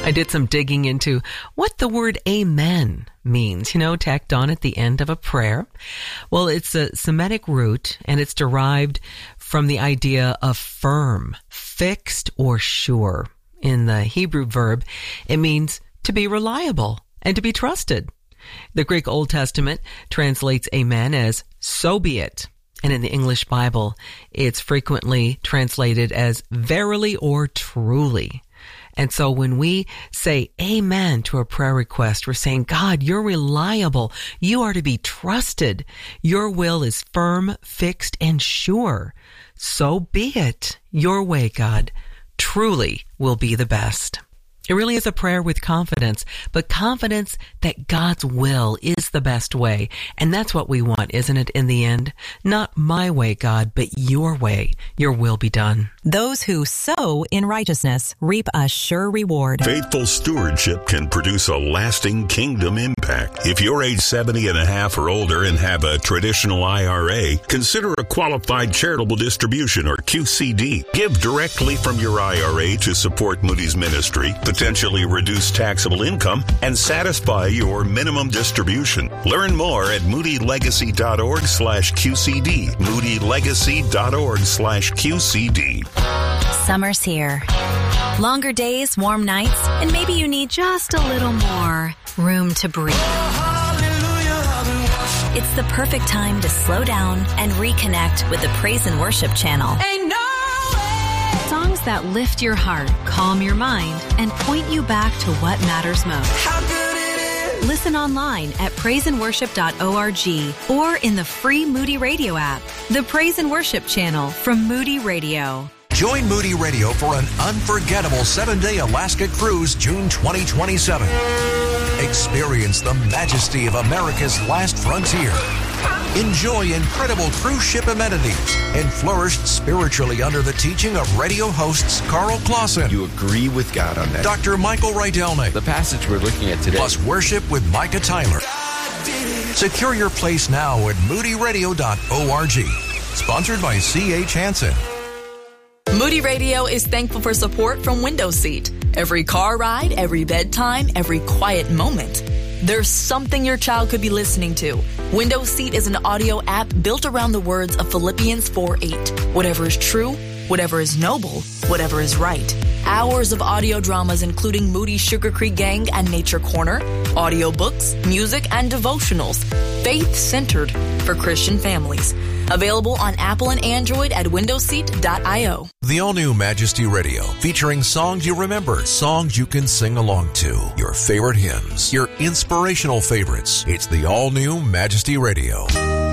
I did some digging into what the word amen means, tacked on at the end of a prayer. Well, it's a Semitic root, and it's derived from the idea of firm, fixed, or sure. In the Hebrew verb, it means to be reliable and to be trusted. The Greek Old Testament translates amen as so be it. And in the English Bible, it's frequently translated as verily or truly. And so when we say amen to a prayer request, we're saying, God, you're reliable. You are to be trusted. Your will is firm, fixed, and sure. So be it. Your way, God, truly will be the best. It really is a prayer with confidence, but confidence that God's will is the best way. And that's what we want, isn't it, in the end? Not my way, God, but your way. Your will be done. Those who sow in righteousness reap a sure reward. Faithful stewardship can produce a lasting kingdom impact. If you're age 70 and a half or older and have a traditional IRA, consider a qualified charitable distribution or QCD. Give directly from your IRA to support Moody's ministry, potentially reduce taxable income, and satisfy your minimum distribution. Learn more at moodylegacy.org/QCD. moodylegacy.org/QCD. Summer's here. Longer days, warm nights, and maybe you need just a little more room to breathe. It's the perfect time to slow down and reconnect with the Praise and Worship channel. Songs that lift your heart, calm your mind, and point you back to what matters most. Listen online at praiseandworship.org or in the free Moody Radio app. The Praise and Worship channel from Moody Radio. Join Moody Radio for an unforgettable 7-day Alaska cruise June 2027. Experience the majesty of America's last frontier. Enjoy incredible cruise ship amenities and flourish spiritually under the teaching of radio hosts Carl Clausen. You agree with God on that. Dr. Michael Rydelnik. The passage we're looking at today. Plus worship with Micah Tyler. Secure your place now at moodyradio.org. Sponsored by C.H. Hansen. Moody Radio is thankful for support from Windows Seat. Every car ride, every bedtime, every quiet moment. There's something your child could be listening to. Windows Seat is an audio app built around the words of Philippians 4:8. Whatever is true, whatever is noble, whatever is right. Hours of audio dramas including Moody's Sugar Creek Gang and Nature Corner, audiobooks, music, and devotionals. Faith-centered for Christian families. Available on Apple and Android at windowseat.io. The all-new Majesty Radio, featuring songs you remember, songs you can sing along to, your favorite hymns, your inspirational favorites. It's the all-new Majesty Radio.